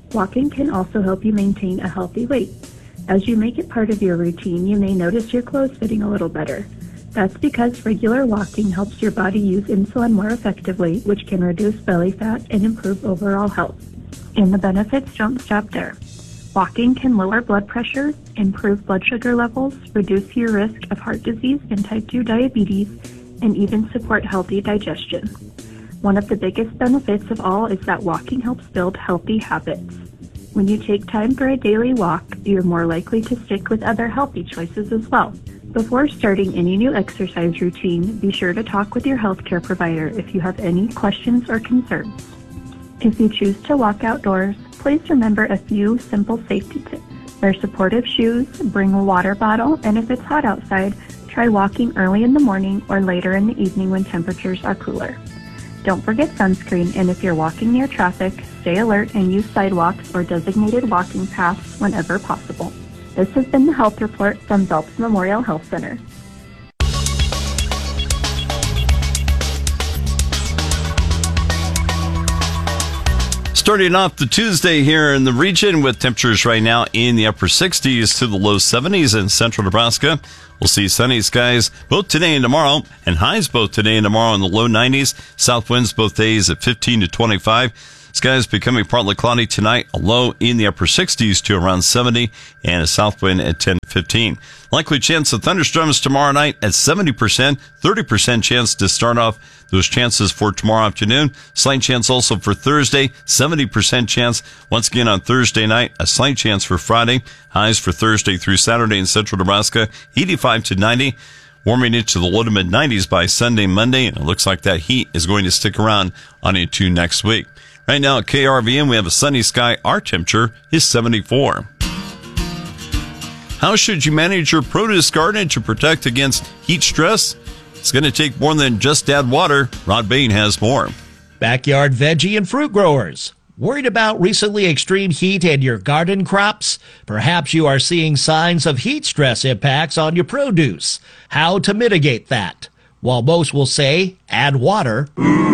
Walking can also help you maintain a healthy weight. As you make it part of your routine, you may notice your clothes fitting a little better. That's because regular walking helps your body use insulin more effectively, which can reduce belly fat and improve overall health. And the benefits don't stop there. Walking can lower blood pressure, improve blood sugar levels, reduce your risk of heart disease and type 2 diabetes, and even support healthy digestion. One of the biggest benefits of all is that walking helps build healthy habits. When you take time for a daily walk, you're more likely to stick with other healthy choices as well. Before starting any new exercise routine, be sure to talk with your healthcare provider if you have any questions or concerns. If you choose to walk outdoors, please remember a few simple safety tips. Wear supportive shoes, bring a water bottle, and if it's hot outside, try walking early in the morning or later in the evening when temperatures are cooler. Don't forget sunscreen, and if you're walking near traffic, stay alert and use sidewalks or designated walking paths whenever possible. This has been the Health Report from Phelps Memorial Health Center. Starting off the Tuesday here in the region with temperatures right now in the upper 60s to the low 70s in central Nebraska. We'll see sunny skies both today and tomorrow, and highs both today and tomorrow in the low 90s. South winds both days at 15 to 25. Skies becoming partly cloudy tonight, a low in the upper 60s to around 70, and a south wind at 10 to 15. Likely chance of thunderstorms tomorrow night at 70%, 30% chance to start off those chances for tomorrow afternoon. Slight chance also for Thursday, 70% chance once again on Thursday night, a slight chance for Friday. Highs for Thursday through Saturday in central Nebraska, 85 to 90. Warming into the low to mid 90s by Sunday, Monday, and it looks like that heat is going to stick around on into next week. Right now at KRVN, we have a sunny sky. Our temperature is 74. How should you manage your produce garden to protect against heat stress? It's going to take more than just add water. Rod Bain has more. Backyard veggie and fruit growers. Worried about recently extreme heat in your garden crops? Perhaps you are seeing signs of heat stress impacts on your produce. How to mitigate that? While most will say, add water.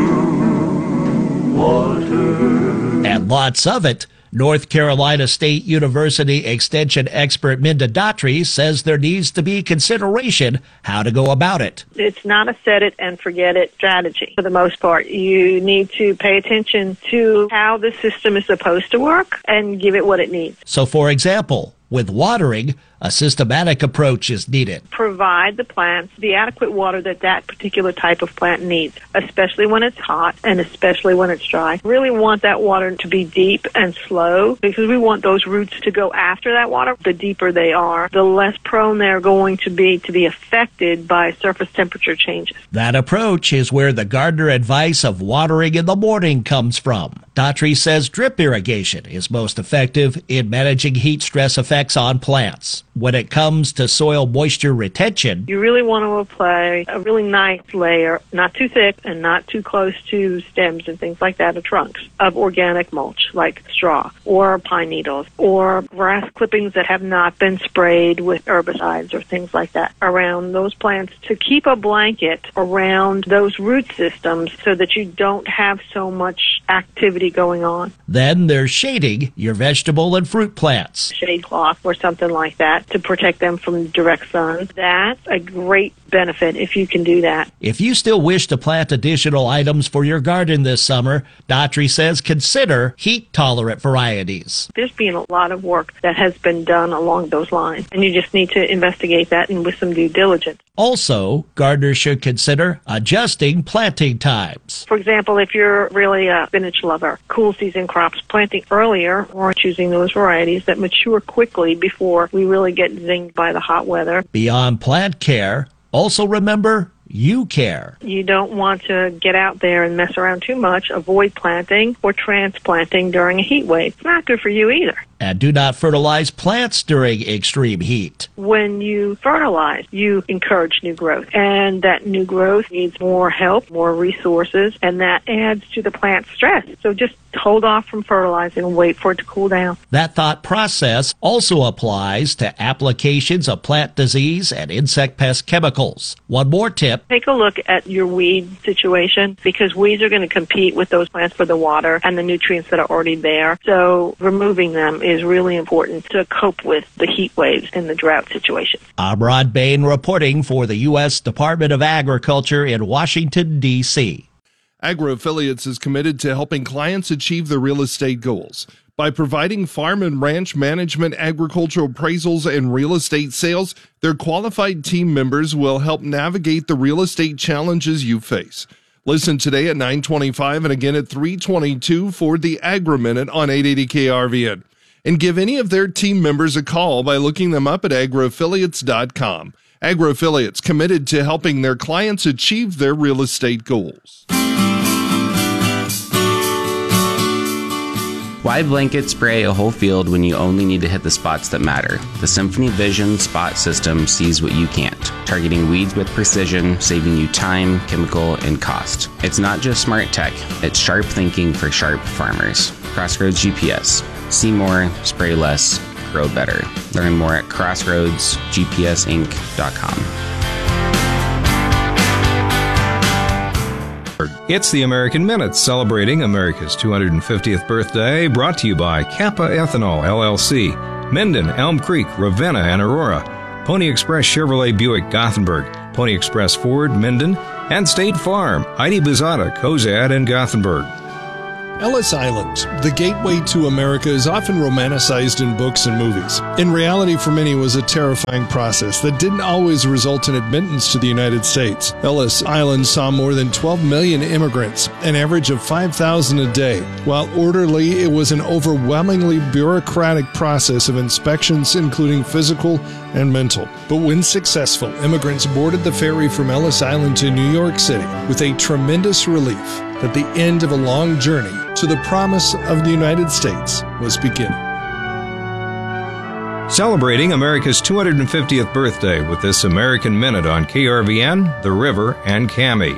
And lots of it. North Carolina State University Extension expert Minda Daughtry says there needs to be consideration how to go about it. It's not a set it and forget it strategy for the most part. You need to pay attention to how the system is supposed to work and give it what it needs. So, for example, with watering, a systematic approach is needed. Provide the plants the adequate water that that particular type of plant needs, especially when it's hot and especially when it's dry. Really want that water to be deep and slow because we want those roots to go after that water. The deeper they are, the less prone they're going to be affected by surface temperature changes. That approach is where the gardener advice of watering in the morning comes from. Daughtry says drip irrigation is most effective in managing heat stress effects on plants. When it comes to soil moisture retention, you really want to apply a really nice layer, not too thick and not too close to stems and things like that, or trunks, of organic mulch like straw or pine needles or grass clippings that have not been sprayed with herbicides or things like that around those plants to keep a blanket around those root systems so that you don't have so much activity going on. Then there's shading your vegetable and fruit plants. Shade cloth or something like that to protect them from direct sun. That's a great benefit if you can do that. If you still wish to plant additional items for your garden this summer, Daughtry says consider heat-tolerant varieties. There's been a lot of work that has been done along those lines, and you just need to investigate that and with some due diligence. Also, gardeners should consider adjusting planting times. For example, if you're really a spinach lover, cool season crops, planting earlier or choosing those varieties that mature quickly before we really get zinged by the hot weather. Beyond plant care, also remember you care. You don't want to get out there and mess around too much. Avoid planting or transplanting during a heat wave. It's not good for you either. And do not fertilize plants during extreme heat. When you fertilize, you encourage new growth. And that new growth needs more help, more resources, and that adds to the plant's stress. So just hold off from fertilizing and wait for it to cool down. That thought process also applies to applications of plant disease and insect pest chemicals. One more tip. Take a look at your weed situation, because weeds are going to compete with those plants for the water and the nutrients that are already there. So removing them is really important to cope with the heat waves and the drought situation. I'm Rod Bain reporting for the U.S. Department of Agriculture in Washington, D.C. AgroAffiliates is committed to helping clients achieve their real estate goals. By providing farm and ranch management, agricultural appraisals, and real estate sales, their qualified team members will help navigate the real estate challenges you face. Listen today at 9:25 and again at 3:22 for the Agri Minute on 880 KRVN. And give any of their team members a call by looking them up at agroaffiliates.com. AgroAffiliates, committed to helping their clients achieve their real estate goals. Why blanket spray a whole field when you only need to hit the spots that matter? The Symphony Vision Spot System sees what you can't, targeting weeds with precision, saving you time, chemical, and cost. It's not just smart tech, it's sharp thinking for sharp farmers. Crossroads GPS. See more, spray less, grow better. Learn more at crossroadsgpsinc.com. It's the American Minute, celebrating America's 250th birthday, brought to you by Kappa Ethanol, LLC, Minden, Elm Creek, Ravenna, and Aurora, Pony Express Chevrolet Buick Gothenburg, Pony Express Ford, Minden, and State Farm, Heidi Bizada, Cozad, and Gothenburg. Ellis Island, the gateway to America, is often romanticized in books and movies. In reality, for many, it was a terrifying process that didn't always result in admittance to the United States. Ellis Island saw more than 12 million immigrants, an average of 5,000 a day. While orderly, it was an overwhelmingly bureaucratic process of inspections, including physical and mental. But when successful, immigrants boarded the ferry from Ellis Island to New York City with a tremendous relief that the end of a long journey to the promise of the United States was beginning. Celebrating America's 250th birthday with this American Minute on KRVN, The River, and Cami.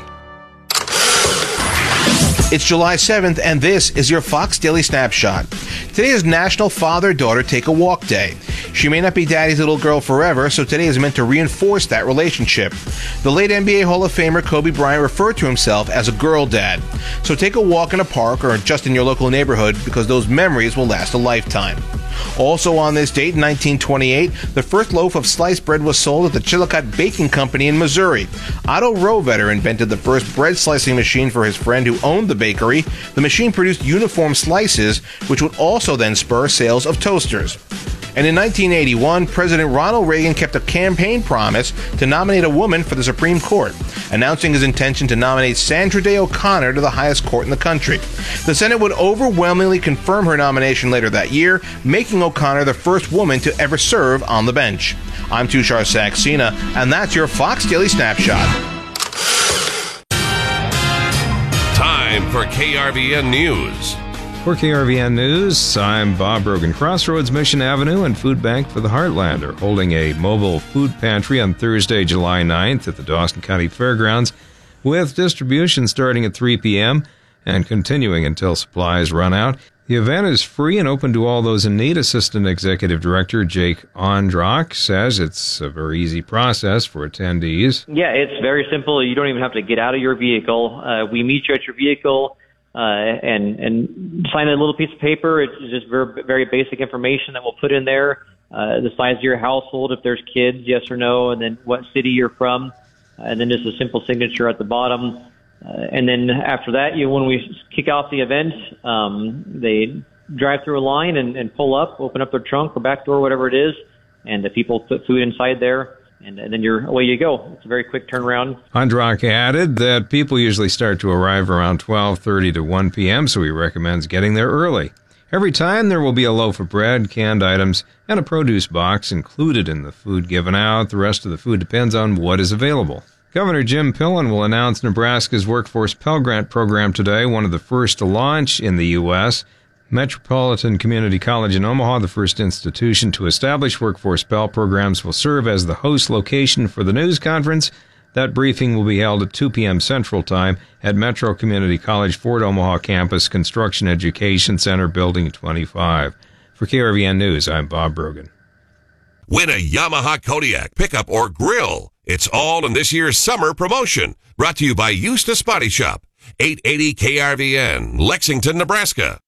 It's July 7th, and this is your Fox Daily Snapshot. Today is National Father-Daughter Take a Walk Day. She may not be daddy's little girl forever, so today is meant to reinforce that relationship. The late NBA Hall of Famer Kobe Bryant referred to himself as a girl dad. So take a walk in a park or just in your local neighborhood, because those memories will last a lifetime. Also on this date, in 1928, the first loaf of sliced bread was sold at the Chillicothe Baking Company in Missouri. Otto Rohvetter invented the first bread slicing machine for his friend who owned the bakery. The machine produced uniform slices, which would also then spur sales of toasters. And in 1981, President Ronald Reagan kept a campaign promise to nominate a woman for the Supreme Court, announcing his intention to nominate Sandra Day O'Connor to the highest court in the country. The Senate would overwhelmingly confirm her nomination later that year, making O'Connor the first woman to ever serve on the bench. I'm Tushar Saxena, and that's your Fox Daily Snapshot. Time for KRVN News. For KRVN News, I'm Bob Brogan. Crossroads Mission Avenue and Food Bank for the Heartland are holding a mobile food pantry on Thursday, July 9th at the Dawson County Fairgrounds, with distribution starting at 3 p.m. and continuing until supplies run out. The event is free and open to all those in need. Assistant Executive Director Jake Ondrock says it's a very easy process for attendees. Yeah, it's very simple. You don't even have to get out of your vehicle. We meet you at your vehicle. And sign a little piece of paper. It's just very, very basic information that we'll put in there. The size of your household, if there's kids, yes or no, and then what city you're from, and then just a simple signature at the bottom. And then after that, when we kick off the event, they drive through a line and pull up, open up their trunk or back door, whatever it is, and the people put food inside there. And then away you go. It's a very quick turnaround. Ondrock added that people usually start to arrive around 12:30 to 1 p.m., so he recommends getting there early. Every time there will be a loaf of bread, canned items, and a produce box included in the food given out. The rest of the food depends on what is available. Governor Jim Pillen will announce Nebraska's Workforce Pell Grant program today, one of the first to launch in the U.S. Metropolitan Community College in Omaha, the first institution to establish Workforce Pell programs, will serve as the host location for the news conference. That briefing will be held at 2 p.m. Central Time at Metro Community College, Fort Omaha Campus, Construction Education Center, Building 25. For KRVN News, I'm Bob Brogan. Win a Yamaha Kodiak pickup or grill. It's all in this year's summer promotion. Brought to you by Eustis Body Shop, 880 KRVN, Lexington, Nebraska.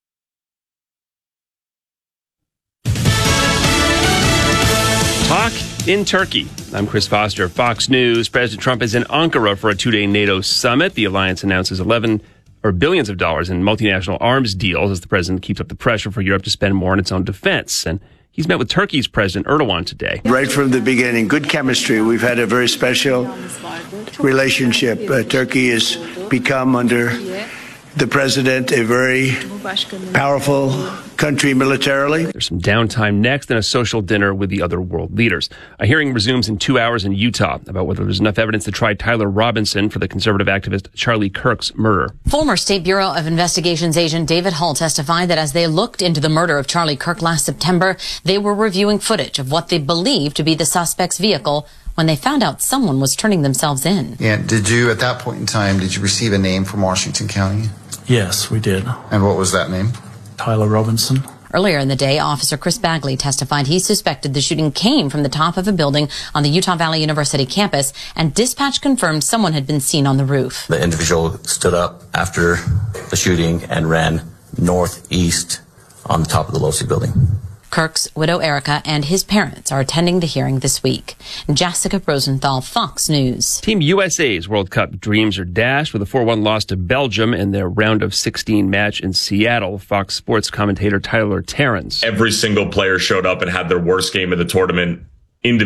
Talk in Turkey. I'm Chris Foster, Fox News. President Trump is in Ankara for a two-day NATO summit. The alliance announces billions of dollars in multinational arms deals as the president keeps up the pressure for Europe to spend more on its own defense. And he's met with Turkey's President Erdogan today. Right from the beginning, good chemistry. We've had a very special relationship. Turkey has become, under the president, a very powerful country militarily. There's some downtime next and a social dinner with the other world leaders. A hearing resumes in 2 hours in Utah about whether there's enough evidence to try Tyler Robinson for the conservative activist Charlie Kirk's murder. Former State Bureau of Investigations agent David Hull testified that as they looked into the murder of Charlie Kirk last September, they were reviewing footage of what they believed to be the suspect's vehicle when they found out someone was turning themselves in. Yeah, did you, at that point in time, did you receive a name from Washington County? Yes, we did. And what was that name? Tyler Robinson. Earlier in the day, Officer Chris Bagley testified he suspected the shooting came from the top of a building on the Utah Valley University campus, and dispatch confirmed someone had been seen on the roof. The individual stood up after the shooting and ran northeast on the top of the LOSI building. Kirk's widow Erica and his parents are attending the hearing this week. Jessica Rosenthal, Fox News. Team USA's World Cup dreams are dashed with a 4-1 loss to Belgium in their round of 16 match in Seattle. Fox Sports commentator Tyler Terrence. Every single player showed up and had their worst game of the tournament